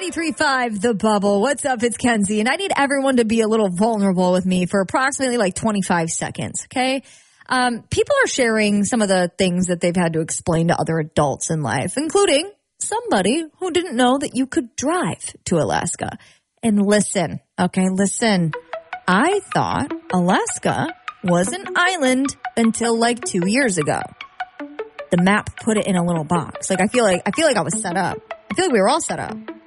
93.5 The Bubble. What's up? It's Kenzie, and I need everyone to be a little vulnerable with me for approximately like 25 seconds, okay? People are sharing some of the things that they've had to explain to other adults in life, including somebody who didn't know that you could drive to Alaska. And listen, okay, listen. I thought Alaska was an island until like 2 years ago. The map put it in a little box. I feel like I was set up. I feel like we were all set up.